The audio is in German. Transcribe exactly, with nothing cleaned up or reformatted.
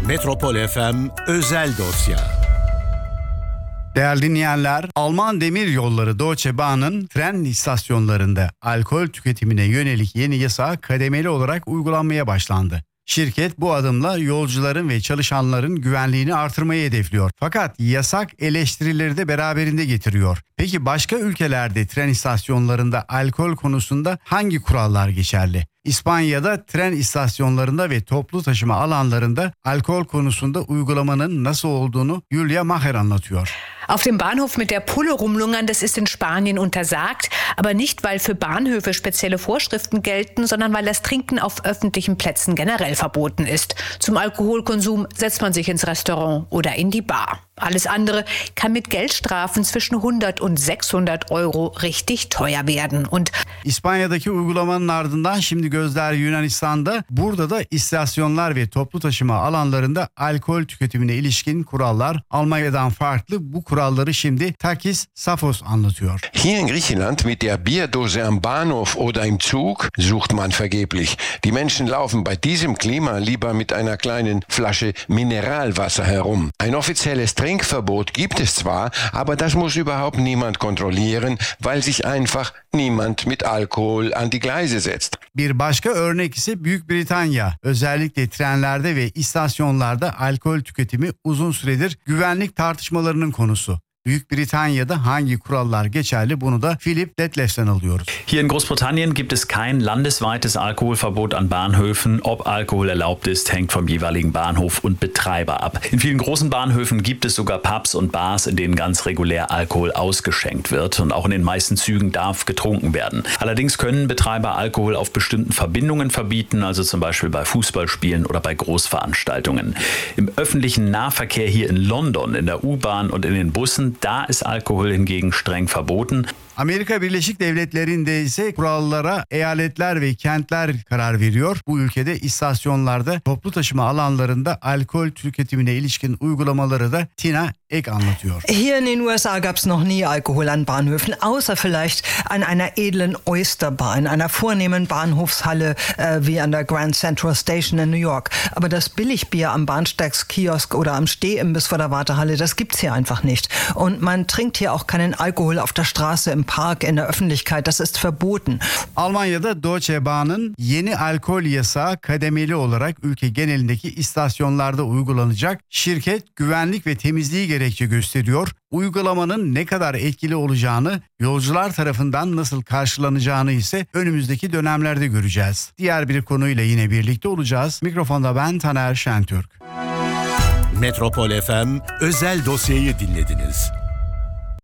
Metropol F M Özel Dosya. Değerli dinleyenler, Alman Demiryolları Deutsche Bahn'ın tren istasyonlarında alkol tüketimine yönelik yeni yasa kademeli olarak uygulanmaya başlandı. Şirket bu adımla yolcuların ve çalışanların güvenliğini artırmayı hedefliyor. Fakat yasak eleştirileri de beraberinde getiriyor. Peki başka ülkelerde tren istasyonlarında alkol konusunda hangi kurallar geçerli? İspanya'da tren istasyonlarında ve toplu taşıma alanlarında alkol konusunda uygulamanın nasıl olduğunu Julia Macher anlatıyor. Auf dem Bahnhof mit der Pulle rumlungern, das ist in Spanien untersagt, aber nicht, weil für Bahnhöfe spezielle Vorschriften gelten, sondern weil das Trinken auf öffentlichen Plätzen generell verboten ist. Zum Alkoholkonsum setzt man sich ins Restaurant oder in die Bar. Alles andere kann mit Geldstrafen zwischen hundert und sechshundert Euro richtig teuer werden. Und İspanya'daki uygulamanın ardından şimdi gözler Yunanistan'da. Burada da istasyonlar ve toplu taşıma alanlarında alkol tüketimine ilişkin kurallar Almanya'dan farklı. Bu kuralları şimdi Takis Safos anlatıyor. Hier in Griechenland mit der Bierdose am Bahnhof oder im Zug sucht man vergeblich. Die Menschen laufen bei diesem Klima lieber mit einer kleinen Flasche Mineralwasser herum. Ein offizielles Trinkverbot gibt es zwar, aber das muss überhaupt niemand kontrollieren, weil sich einfach niemand mit Alkohol an die Gleise setzt. Bir başka örnek ise Büyük Britanya. Özellikle trenlerde ve istasyonlarda alkol tüketimi uzun süredir güvenlik tartışmalarının konusu. Büyük Britanya'da hangi kurallar geçerli, bunu da Philip Detlefs'ten alıyoruz. Hier in Großbritannien gibt es kein landesweites Alkoholverbot an Bahnhöfen. Ob Alkohol erlaubt ist, hängt vom jeweiligen Bahnhof und Betreiber ab. In vielen großen Bahnhöfen gibt es sogar Pubs und Bars, in denen ganz regulär Alkohol ausgeschenkt wird. Und auch in den meisten Zügen darf getrunken werden. Allerdings können Betreiber Alkohol auf bestimmten Verbindungen verbieten, also zum Beispiel bei Fußballspielen oder bei Großveranstaltungen. Im öffentlichen Nahverkehr hier in London, in der U-Bahn und in den Bussen, da ist Alkohol hingegen streng verboten. Amerika Birleşik Devletleri'nde ise kurallara eyaletler ve kentler karar veriyor. Bu ülkede istasyonlarda, toplu taşıma alanlarında alkol tüketimine ilişkin uygulamaları da Tina Eck anlatıyor. Hier in den U S A gab es noch nie Alkohol an Bahnhöfen, außer vielleicht an einer edlen Oyster-Bar, in einer vornehmen Bahnhofshalle äh, wie an der Grand Central Station in New York. Aber das Billigbier am Bahnsteigskiosk oder am Stehimbiss vor der Wartehalle, das gibt's hier einfach nicht. Und man trinkt hier auch keinen Alkohol auf der Straße, im Park, in der Öffentlichkeit, das ist verboten. Almanya'da Deutsche Bahn'ın yeni alkol yasağı kademeli olarak ülke genelindeki istasyonlarda uygulanacak. Şirket güvenlik ve temizliği gerekçe gösteriyor. Uygulamanın ne kadar etkili olacağını, yolcular tarafından nasıl karşılanacağını ise önümüzdeki dönemlerde göreceğiz. Diğer bir konuyla yine birlikte olacağız. Mikrofonda ben Taner Şentürk. Metropol F M Özel Dosya'yı dinlediniz.